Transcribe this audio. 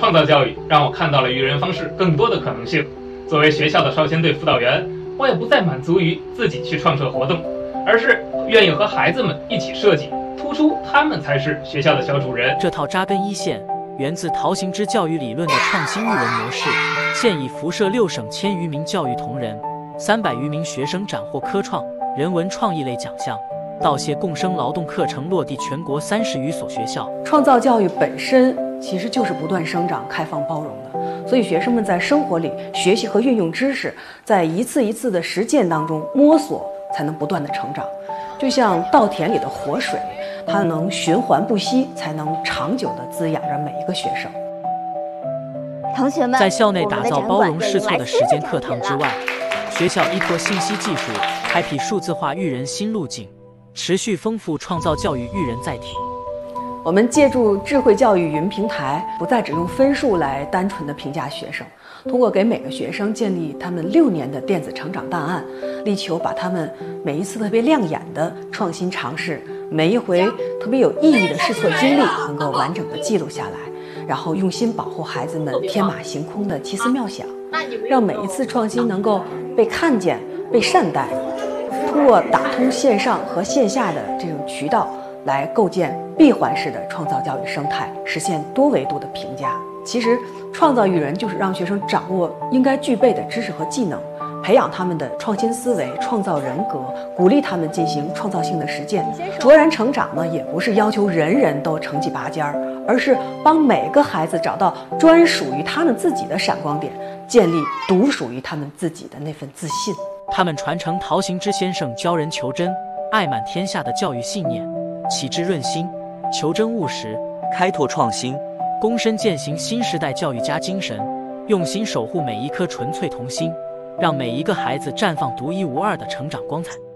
创造教育让我看到了育人方式更多的可能性。作为学校的少先队辅导员，我也不再满足于自己去创设活动，而是愿意和孩子们一起设计，突出他们才是学校的小主人。 这套扎根一线、源自陶行知教育理论的创新育人模式，现已辐射6省1000余名教育同仁，300余名学生斩获科创、人文创意类奖项。道谢共生劳动课程落地全国30余所学校。 创造教育本身其实就是不断生长、开放、包容的，所以学生们在生活里学习和运用知识，在一次一次的实践当中摸索，才能不断的成长。就像稻田里的活水，它能循环不息，才能长久地滋养着每一个学生。 同学们， 在校内打造包容试错的实践课堂之外，学校依托信息技术，开辟数字化育人新路径，持续丰富创造教育育人载体。 我们借助智慧教育云平台，不再只用分数来单纯的评价学生，通过给每个学生建立他们6年的电子成长档案，力求把他们每一次特别亮眼的创新尝试，每一回特别有意义的试错经历，能够完整的记录下来，然后用心保护孩子们天马行空的奇思妙想，让每一次创新能够被看见、被善待。通过打通线上和线下的这种渠道，来构建闭环式的创造教育生态，实现多维度的评价。其实，创造育人就是让学生掌握应该具备的知识和技能，培养他们的创新思维、创造人格，鼓励他们进行创造性的实践。卓然成长呢，也不是要求人人都成绩拔尖儿，而是帮每个孩子找到专属于他们自己的闪光点，建立独属于他们自己的那份自信。 他们传承陶行知先生教人求真、爱满天下的教育信念，启智润心，求真务实， 开拓创新， 躬身践行新时代教育家精神，用心守护每一颗纯粹童心，让每一个孩子绽放独一无二的成长光彩。